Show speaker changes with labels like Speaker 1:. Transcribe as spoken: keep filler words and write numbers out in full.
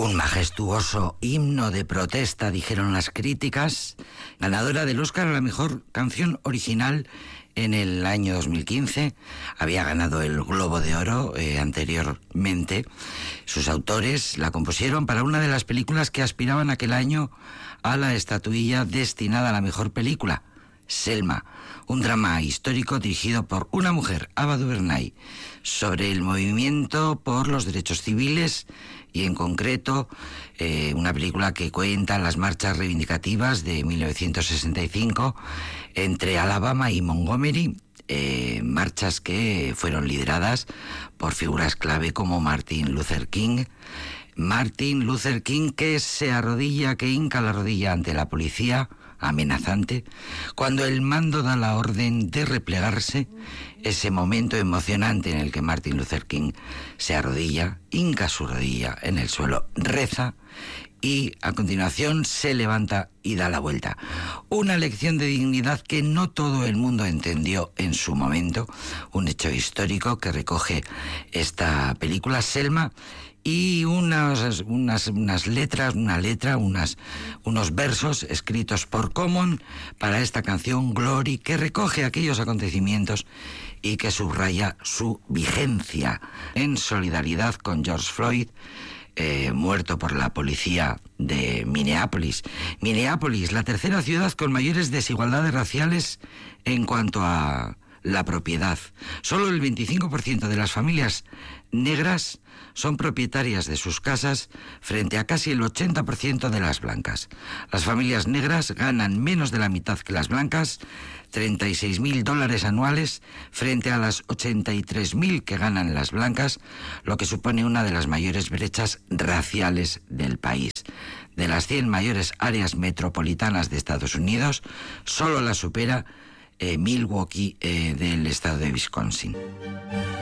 Speaker 1: Un majestuoso himno de protesta, dijeron las críticas, ganadora del Oscar a la mejor canción original en el año dos mil quince. Había ganado el Globo de Oro eh, anteriormente. Sus autores la compusieron para una de las películas que aspiraban aquel año a la estatuilla destinada a la mejor película, Selma, un drama histórico dirigido por una mujer, Ava DuVernay, sobre el movimiento por los derechos civiles y en concreto eh, una película que cuenta las marchas reivindicativas de mil novecientos sesenta y cinco entre Alabama y Montgomery, eh, marchas que fueron lideradas por figuras clave como Martin Luther King. Martin Luther King, que se arrodilla, que hinca la rodilla ante la policía amenazante, cuando el mando da la orden de replegarse, ese momento emocionante en el que Martin Luther King se arrodilla, hinca su rodilla en el suelo, reza y a continuación se levanta y da la vuelta. Una lección de dignidad que no todo el mundo entendió en su momento, un hecho histórico que recoge esta película, Selma, y unas, unas, unas letras, una letra, unas, unos versos escritos por Common para esta canción Glory, que recoge aquellos acontecimientos y que subraya su vigencia en solidaridad con George Floyd, eh, muerto por la policía de Minneapolis. Minneapolis, la tercera ciudad con mayores desigualdades raciales en cuanto a la propiedad. Solo el veinticinco por ciento de las familias negras son propietarias de sus casas frente a casi el ochenta por ciento de las blancas. Las familias negras ganan menos de la mitad que las blancas, treinta y seis mil dólares anuales frente a las ochenta y tres mil que ganan las blancas, lo que supone una de las mayores brechas raciales del país. De las cien mayores áreas metropolitanas de Estados Unidos, solo la supera eh, Milwaukee eh, del estado de Wisconsin.